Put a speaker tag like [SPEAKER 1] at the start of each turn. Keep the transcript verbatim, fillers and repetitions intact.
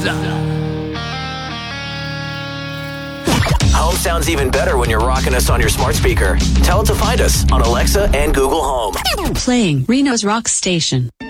[SPEAKER 1] Home sounds even better when you're rocking us on your smart speaker. Tell it to find us on Alexa and Google Home.
[SPEAKER 2] Playing Reno's Rock Station.